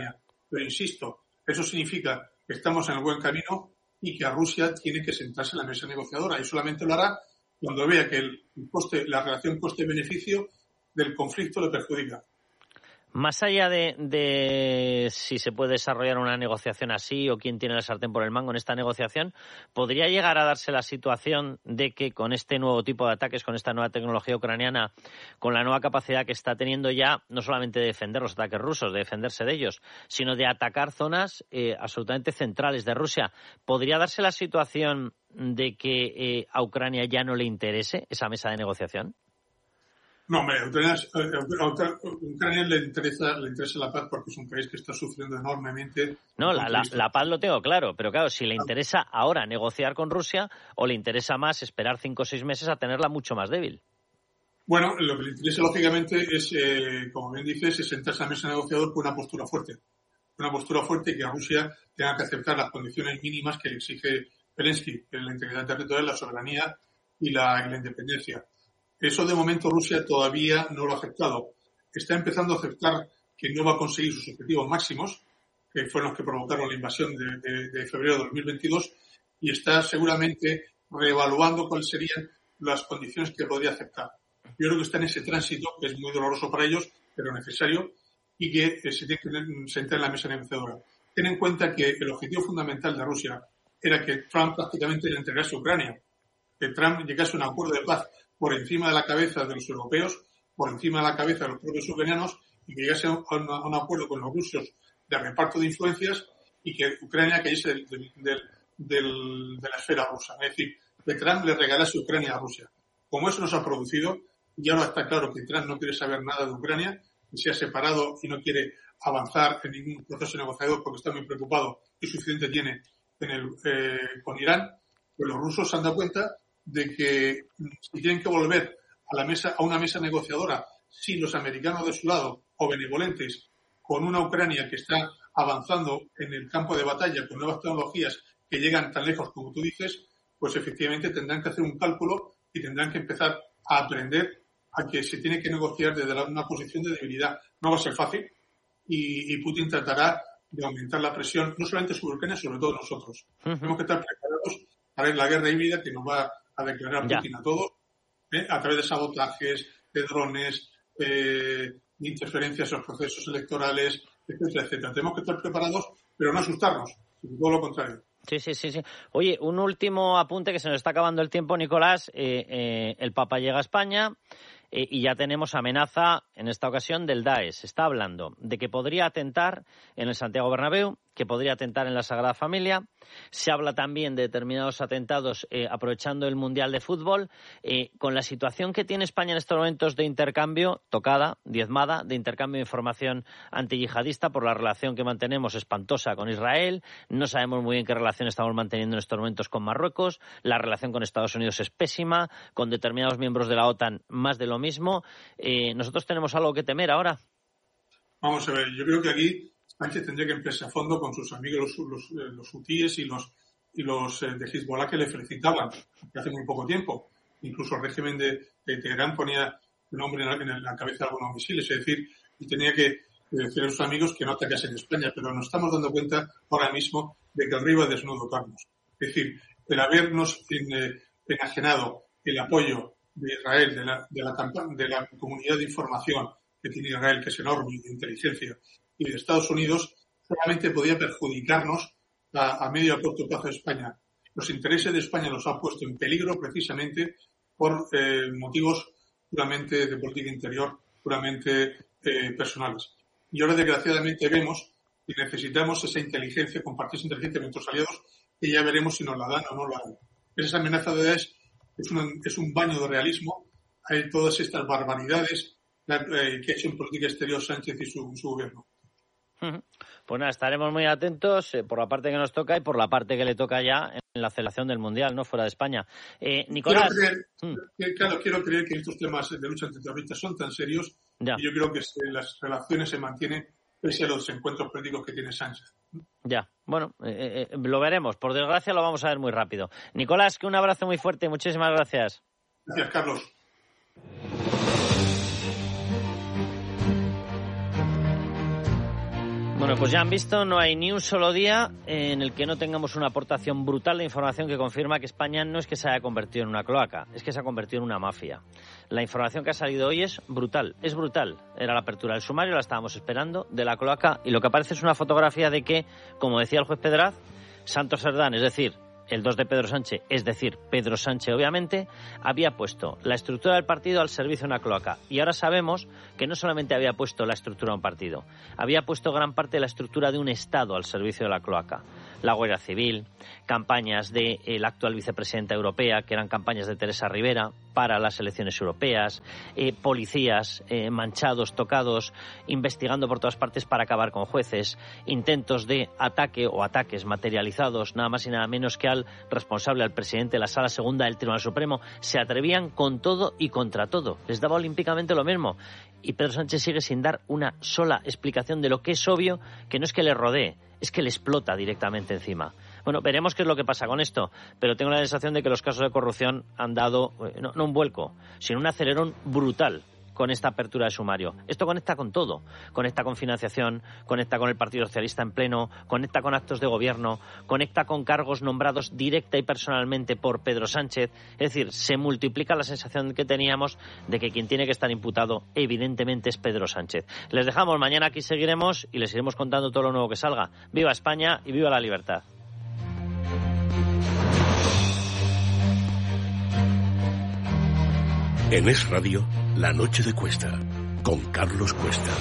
Pero insisto, eso significa que estamos en el buen camino y que a Rusia tiene que sentarse en la mesa negociadora, y solamente lo hará cuando vea que el coste, la relación coste-beneficio del conflicto le perjudica. Más allá de, de si se puede desarrollar una negociación así o quién tiene la sartén por el mango en esta negociación, ¿podría llegar a darse la situación de que con este nuevo tipo de ataques, con esta nueva tecnología ucraniana, con la nueva capacidad que está teniendo ya, no solamente de defender los ataques rusos, de defenderse de ellos, sino de atacar zonas eh, absolutamente centrales de Rusia, ¿podría darse la situación de que eh, a Ucrania ya no le interese esa mesa de negociación? No, hombre, a Ucrania, a Ucrania le interesa, le interesa la paz porque es un país que está sufriendo enormemente. No, la, la, la paz lo tengo claro, pero claro, si le interesa ahora negociar con Rusia o le interesa más esperar cinco o seis meses a tenerla mucho más débil. Bueno, lo que le interesa lógicamente es, eh, como bien dices, es sentarse a la mesa negociador con una postura fuerte. Una postura fuerte que a Rusia tenga que aceptar las condiciones mínimas que le exige Zelensky, que es la integridad territorial, la soberanía y la, y la independencia. Eso de momento Rusia todavía no lo ha aceptado. Está empezando a aceptar que no va a conseguir sus objetivos máximos, que fueron los que provocaron la invasión de, de, de febrero de dos mil veintidós, y está seguramente reevaluando cuáles serían las condiciones que podría aceptar. Yo creo que está en ese tránsito, que es muy doloroso para ellos, pero necesario, y que eh, se tiene que sentar en la mesa negociadora. Ten en cuenta que el objetivo fundamental de Rusia era que Trump prácticamente le entregase a Ucrania, que Trump llegase a un acuerdo de paz por encima de la cabeza de los europeos, por encima de la cabeza de los propios ucranianos, y que llegase a un, a un acuerdo con los rusos de reparto de influencias y que Ucrania cayese del, del, del, del, de la esfera rusa. Es decir, que Trump le regalase Ucrania a Rusia. Como eso no se ha producido, y ahora está claro que Trump no quiere saber nada de Ucrania, y se ha separado y no quiere avanzar en ningún proceso negociador porque está muy preocupado y suficiente tiene en el, eh, con Irán, pues los rusos se han dado cuenta de que si tienen que volver a la mesa, a una mesa negociadora, si los americanos de su lado o benevolentes con una Ucrania que está avanzando en el campo de batalla con nuevas tecnologías que llegan tan lejos como tú dices, pues efectivamente tendrán que hacer un cálculo y tendrán que empezar a aprender a que se tiene que negociar desde una posición de debilidad. No va a ser fácil y, y Putin tratará de aumentar la presión, no solamente sobre Ucrania, sobre todo nosotros. Uh-huh. Tenemos que estar preparados para la guerra híbrida que nos va a declarar Putin ya. a todos, ¿eh? a través de sabotajes, de drones, eh, de interferencias en los procesos electorales, etcétera, etcétera. Tenemos que estar preparados, pero no asustarnos, sino todo lo contrario. Sí, sí, sí, sí. Oye, un último apunte que se nos está acabando el tiempo, Nicolás. Eh, eh, el Papa llega a España eh, y ya tenemos amenaza, en esta ocasión, del Daesh. Se está hablando de que podría atentar en el Santiago Bernabéu, que podría atentar en la Sagrada Familia. Se habla también de determinados atentados eh, aprovechando el Mundial de Fútbol. Eh, con la situación que tiene España en estos momentos de intercambio, tocada, diezmada, de intercambio de información antiyihadista por la relación que mantenemos espantosa con Israel. No sabemos muy bien qué relación estamos manteniendo en estos momentos con Marruecos. La relación con Estados Unidos es pésima. Con determinados miembros de la OTAN, más de lo mismo. Eh, ¿Nosotros tenemos algo que temer ahora? Vamos a ver, yo creo que aquí Sánchez tendría que emplearse a fondo con sus amigos los, los, los hutíes y los y los eh, de Hezbollah que le felicitaban hace muy poco tiempo. Incluso el régimen de, de Teherán ponía el nombre en la, en la cabeza de algunos misiles, es decir, y tenía que decir a sus amigos que no atacasen España, pero nos estamos dando cuenta ahora mismo de que el río es desnudo, Carlos. Es decir, el habernos en, eh, enajenado el apoyo de Israel, de la, de, la, de la comunidad de información que tiene Israel, que es enorme, de inteligencia, y de Estados Unidos, solamente podía perjudicarnos a, a medio y a corto plazo de España. Los intereses de España los ha puesto en peligro precisamente por eh, motivos puramente de política interior, puramente eh, personales. Y ahora, desgraciadamente, vemos que necesitamos esa inteligencia, compartir esa inteligencia con nuestros aliados, y ya veremos si nos la dan o no la dan. Esa amenaza de Daesh es un, es un baño de realismo. Hay todas estas barbaridades eh, que ha hecho en política exterior Sánchez y su, su gobierno. Pues nada, estaremos muy atentos eh, por la parte que nos toca y por la parte que le toca ya en la celebración del Mundial, ¿no? Fuera de España. Eh, Nicolás. Quiero creer, mm. Claro, quiero creer que estos temas de lucha antiterrorista son tan serios ya. y yo creo que se, las relaciones se mantienen pese a los encuentros políticos que tiene Sánchez. Ya, bueno, eh, eh, lo veremos. Por desgracia lo vamos a ver muy rápido. Nicolás, que un abrazo muy fuerte. Muchísimas gracias. Gracias, Carlos. Bueno, Bueno, pues ya han visto, no hay ni un solo día en el que no tengamos una aportación brutal de información que confirma que España no es que se haya convertido en una cloaca, es que se ha convertido en una mafia. La información que ha salido hoy es brutal, es brutal. Era la apertura del sumario, la estábamos esperando, de la cloaca, y lo que aparece es una fotografía de que, como decía el juez Pedraz, Santos Cerdán, es decir, el dos de Pedro Sánchez, es decir, Pedro Sánchez obviamente, había puesto la estructura del partido al servicio de una cloaca. Y ahora sabemos que no solamente había puesto la estructura de un partido, había puesto gran parte de la estructura de un Estado al servicio de la cloaca. La Guardia Civil, campañas del actual vicepresidenta europea, que eran campañas de Teresa Rivera para las elecciones europeas, eh, policías eh, manchados, tocados, investigando por todas partes para acabar con jueces, intentos de ataque o ataques materializados, nada más y nada menos que al responsable, al presidente de la Sala Segunda del Tribunal Supremo. Se atrevían con todo y contra todo. Les daba olímpicamente lo mismo. Y Pedro Sánchez sigue sin dar una sola explicación de lo que es obvio, que no es que le rodee, es que le explota directamente encima. Bueno, veremos qué es lo que pasa con esto, pero tengo la sensación de que los casos de corrupción han dado, no, no un vuelco, sino un acelerón brutal con esta apertura de sumario. Esto conecta con todo. Conecta con financiación, conecta con el Partido Socialista en pleno, conecta con actos de gobierno, conecta con cargos nombrados directa y personalmente por Pedro Sánchez. Es decir, se multiplica la sensación que teníamos de que quien tiene que estar imputado evidentemente es Pedro Sánchez. Les dejamos, mañana aquí seguiremos y les iremos contando todo lo nuevo que salga. ¡Viva España y viva la libertad! En Es Radio, La Noche de Cuesta, con Carlos Cuesta.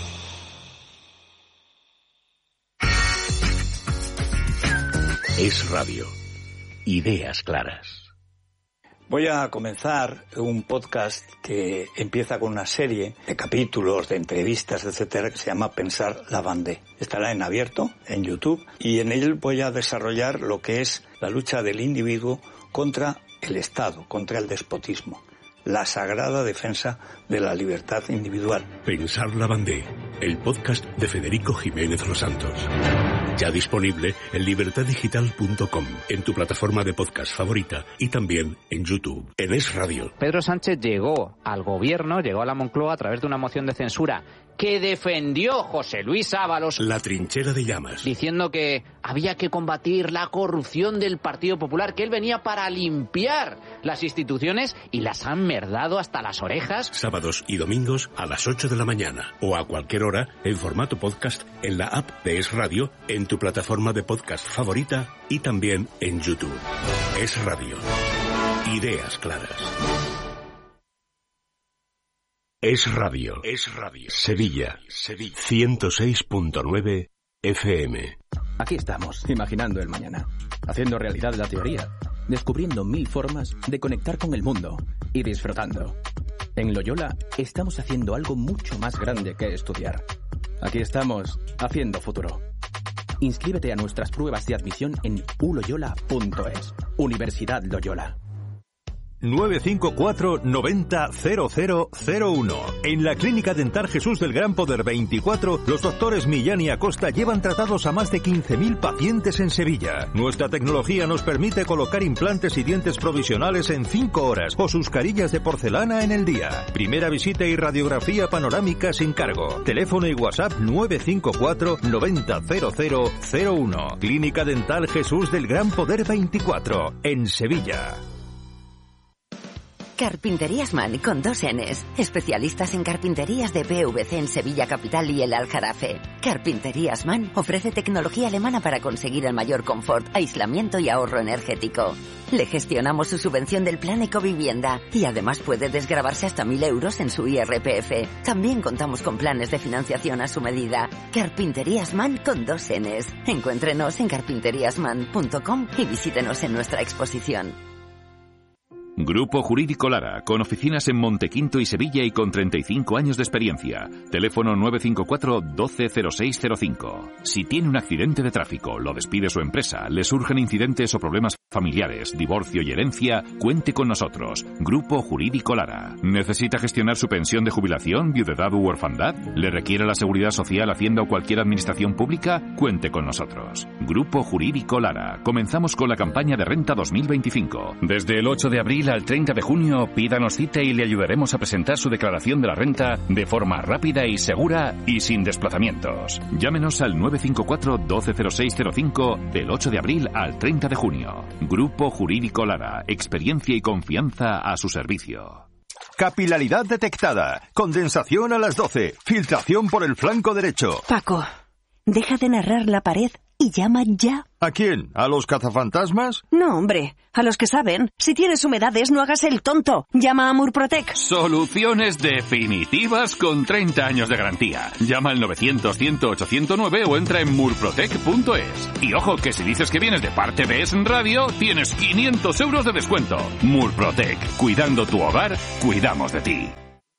Es Radio. Ideas claras. Voy a comenzar un podcast que empieza con una serie de capítulos, de entrevistas, etcétera, que se llama Pensar la Bandé. Estará en abierto, en YouTube, y en él voy a desarrollar lo que es la lucha del individuo contra el Estado, contra el despotismo. La sagrada defensa de la libertad individual. Pensar la Bandé, el podcast de Federico Jiménez Los Santos. Ya disponible en libertad digital punto com, en tu plataforma de podcast favorita y también en YouTube, en Es Radio. Pedro Sánchez llegó al gobierno, llegó a la Moncloa a través de una moción de censura que defendió José Luis Ábalos. La trinchera de llamas. Diciendo que había que combatir la corrupción del Partido Popular, que él venía para limpiar las instituciones y las han merdado hasta las orejas. Sábados y domingos a las ocho de la mañana o a cualquier hora en formato podcast en la app de Es Radio, en tu plataforma de podcast favorita y también en YouTube. Es Radio. Ideas claras. Es Radio. Es Radio. Sevilla. Sevilla. ciento seis punto nueve F M. Aquí estamos, imaginando el mañana, haciendo realidad la teoría, descubriendo mil formas de conectar con el mundo y disfrutando. En Loyola estamos haciendo algo mucho más grande que estudiar. Aquí estamos, haciendo futuro. Inscríbete a nuestras pruebas de admisión en u loyola punto es. Universidad Loyola. nueve cinco cuatro noventa cero cero cero uno. En la Clínica Dental Jesús del Gran Poder veinticuatro, los doctores Millán y Acosta llevan tratados a más de quince mil pacientes en Sevilla. Nuestra tecnología nos permite colocar implantes y dientes provisionales en cinco horas o sus carillas de porcelana en el día. Primera visita y radiografía panorámica sin cargo. Teléfono y WhatsApp nueve cinco cuatro noventa cero cero cero uno. Clínica Dental Jesús del Gran Poder veinticuatro, en Sevilla. Carpinterías Man con dos Ns. Especialistas en carpinterías de P V C en Sevilla Capital y el Aljarafe. Carpinterías Man ofrece tecnología alemana para conseguir el mayor confort, aislamiento y ahorro energético. Le gestionamos su subvención del plan Ecovivienda y además puede desgravarse hasta mil euros en su I R P F. También contamos con planes de financiación a su medida. Carpinterías Man con dos Ns. Encuéntrenos en carpinterías man punto com y visítenos en nuestra exposición. Grupo Jurídico Lara, con oficinas en Montequinto y Sevilla y con treinta y cinco años de experiencia. Teléfono nueve cinco cuatro doce cero seis cero cinco. Si tiene un accidente de tráfico, lo despide su empresa, le surgen incidentes o problemas familiares, divorcio y herencia, cuente con nosotros. Grupo Jurídico Lara. ¿Necesita gestionar su pensión de jubilación, viudedad u orfandad? ¿Le requiere la Seguridad Social, Hacienda o cualquier administración pública? Cuente con nosotros. Grupo Jurídico Lara. Comenzamos con la campaña de renta dos mil veinticinco. Desde el ocho de abril abril al treinta de junio, pídanos cita y le ayudaremos a presentar su declaración de la renta de forma rápida y segura y sin desplazamientos. Llámenos al nueve cinco cuatro, doce cero seis cero cinco del ocho de abril al treinta de junio. Grupo Jurídico Lara. Experiencia y confianza a su servicio. Capilaridad detectada. Condensación a las doce. Filtración por el flanco derecho. Paco, deja de narrar la pared y llama ya. ¿A quién? ¿A los cazafantasmas? No, hombre, a los que saben. Si tienes humedades, no hagas el tonto. Llama a Murprotec. Soluciones definitivas con treinta años de garantía. Llama al novecientos, cien, ocho cero nueve o entra en murprotec punto es. Y ojo, que si dices que vienes de parte de Es Radio, tienes quinientos euros de descuento. Murprotec. Cuidando tu hogar, cuidamos de ti.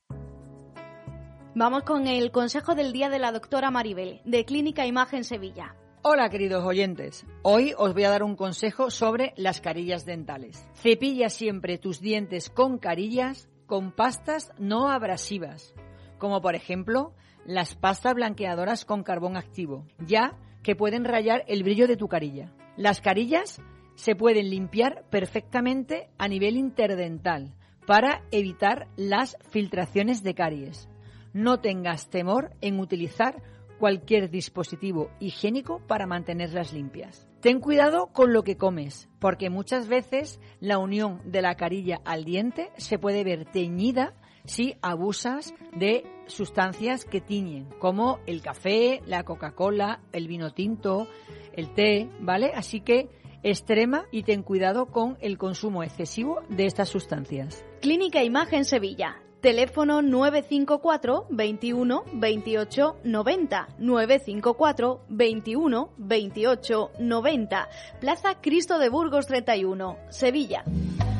Vamos con el consejo del día de la doctora Maribel, de Clínica Imagen Sevilla. Hola, queridos oyentes. Hoy os voy a dar un consejo sobre las carillas dentales. Cepilla siempre tus dientes con carillas con pastas no abrasivas, como por ejemplo las pastas blanqueadoras con carbón activo, ya que pueden rayar el brillo de tu carilla. Las carillas se pueden limpiar perfectamente a nivel interdental para evitar las filtraciones de caries. No tengas temor en utilizar cualquier dispositivo higiénico para mantenerlas limpias. Ten cuidado con lo que comes, porque muchas veces la unión de la carilla al diente se puede ver teñida si abusas de sustancias que tiñen, como el café, la Coca-Cola, el vino tinto, el té, ¿vale? Así que extrema y ten cuidado con el consumo excesivo de estas sustancias. Clínica Imagen Sevilla. Teléfono nueve cinco cuatro, veintiuno, veintiocho, noventa, nueve cinco cuatro, veintiuno, veintiocho, noventa. Plaza Cristo de Burgos treinta y uno, Sevilla.